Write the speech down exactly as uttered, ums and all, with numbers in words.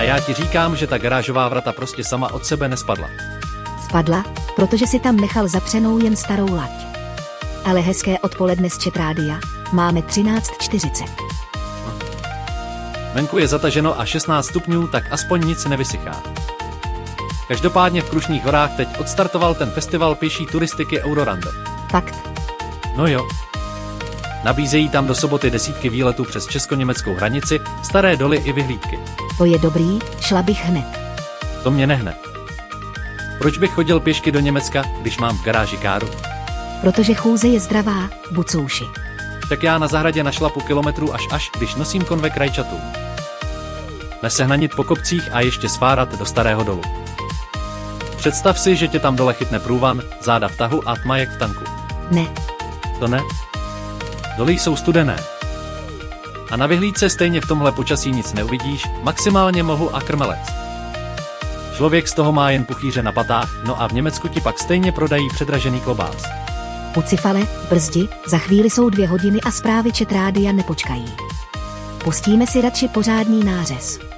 A já ti říkám, že ta garážová vrata prostě sama od sebe nespadla. Spadla, protože si tam nechal zapřenou jen starou lať. Ale hezké odpoledne z Chat Rádia, máme třináct čtyřicet. Venku je zataženo a šestnáct stupňů, tak aspoň nic nevysychá. Každopádně v Krušných horách teď odstartoval ten festival pěší turistiky Eurorando. Fakt? No jo. Nabízejí tam do soboty desítky výletů přes česko-německou hranici, staré doly i vyhlídky. To je dobrý, šla bych hned. To mě nehne. Proč bych chodil pěšky do Německa, když mám v garáži káru? Protože chůze je zdravá, bucouši. Tak já na zahradě našlapu kilometrů až až, když nosím konve k rajčatům. Nesehnanit po kopcích a ještě sfárat do starého dolu. Představ si, že tě tam dole chytne průvan, záda v tahu a tma jak v tanku. Ne. To ne? Doly jsou studené. A na vyhlídce stejně v tomhle počasí nic neuvidíš, maximálně mohu a krmelec. Člověk z toho má jen puchýře na patách, no a v Německu ti pak stejně prodají předražený klobás. Pucifale, brzdi, za chvíli jsou dvě hodiny a zprávy Chat Rádia nepočkají. Pustíme si radši pořádný nářez.